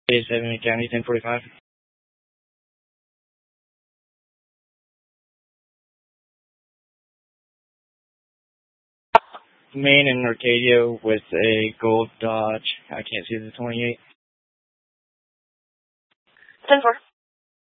87 County, 1045. Main and Arcadia with a gold Dodge. I can't see the 28. 10-4.